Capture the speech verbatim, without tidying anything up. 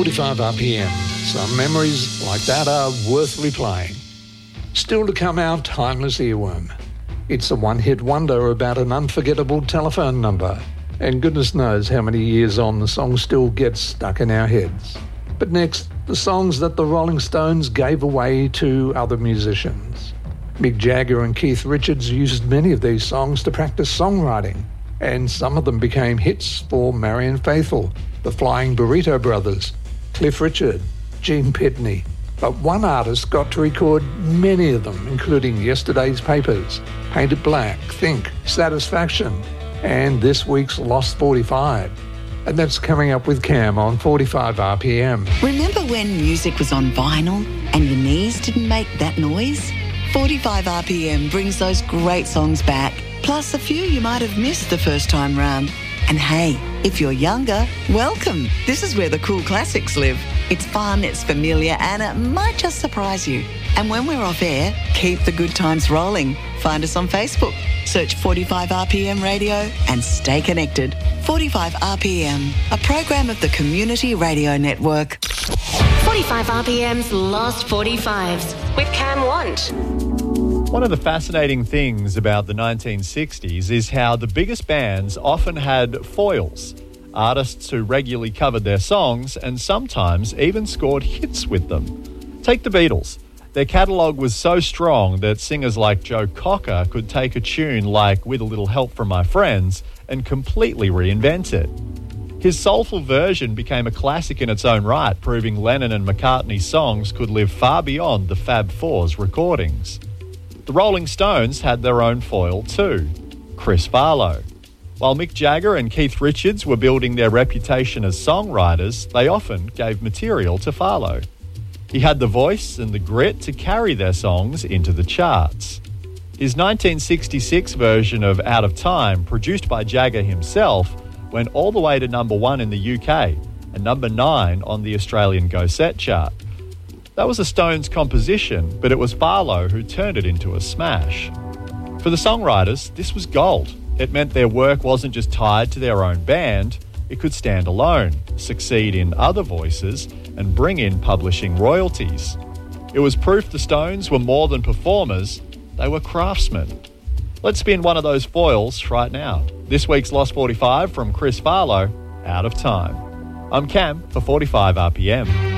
forty-five R P M. Some memories like that are worth replaying. Still to come, our timeless earworm. It's a one-hit wonder about an unforgettable telephone number. And goodness knows how many years on the song still gets stuck in our heads. But next, the songs that the Rolling Stones gave away to other musicians. Mick Jagger and Keith Richards used many of these songs to practice songwriting, and some of them became hits for Marianne Faithfull, the Flying Burrito Brothers, Cliff Richard, Gene Pitney. But one artist got to record many of them, including Yesterday's Papers, Paint It Black, Think, Satisfaction, and this week's Lost forty-five. And that's coming up with Cam on forty-five R P M. Remember when music was on vinyl and your knees didn't make that noise? forty-five R P M brings those great songs back, plus a few you might have missed the first time round. And hey, if you're younger, welcome. This is where the cool classics live. It's fun, it's familiar, and it might just surprise you. And when we're off air, keep the good times rolling. Find us on Facebook. Search forty-five R P M Radio and stay connected. forty-five R P M, a program of the Community Radio Network. forty-five R P M's Lost forty-fives with Cam Want. One of the fascinating things about the nineteen sixties is how the biggest bands often had foils, artists who regularly covered their songs and sometimes even scored hits with them. Take the Beatles. Their catalogue was so strong that singers like Joe Cocker could take a tune like With a Little Help from My Friends and completely reinvent it. His soulful version became a classic in its own right, proving Lennon and McCartney's songs could live far beyond the Fab Four's recordings. The Rolling Stones had their own foil too, Chris Farlowe. While Mick Jagger and Keith Richards were building their reputation as songwriters, they often gave material to Farlowe. He had the voice and the grit to carry their songs into the charts. His nineteen sixty-six version of Out of Time, produced by Jagger himself, went all the way to number one in the U K and number nine on the Australian Go Set chart. That was a Stones composition, but it was Farlowe who turned it into a smash. For the songwriters, this was gold. It meant their work wasn't just tied to their own band, it could stand alone, succeed in other voices, and bring in publishing royalties. It was proof the Stones were more than performers, they were craftsmen. Let's spin one of those foils right now. This week's Lost forty-five from Chris Farlowe, Out of Time. I'm Cam for forty-five R P M.